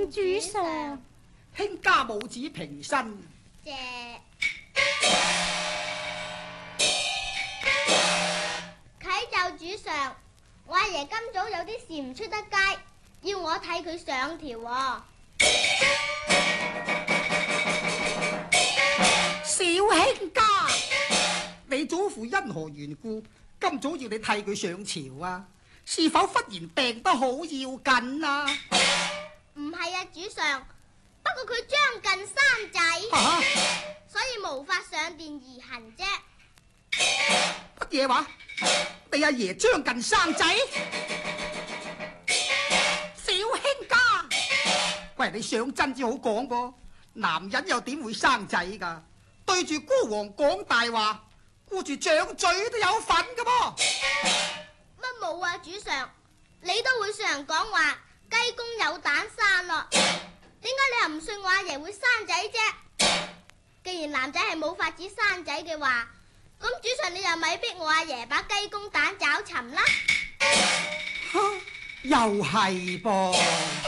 主上。 卿家母子平身。 謝。啟奏主上，我阿爺今早有啲事唔出得街，要我替佢上條喎。 小卿家，你祖父因何緣故今早要你替佢上朝啊？是否忽然病得好要緊啊？ 唔係啊，主上，不過佢將近生仔，所以無法上殿而行啫。 乜嘢話？你阿爺將近生仔？小卿家，喂，你上真至好講噃，男人又點會生仔噶？對住孤王講大話，顧住掌嘴都有份噶噃。 乜冇啊，主上，你都會上人講話雞公有蛋生咯，點解你又唔信我阿爺會生仔啫？既然男仔係冇法子生仔嘅話，咁主上你又咪逼我阿爺把雞公蛋找尋啦。 又係噃。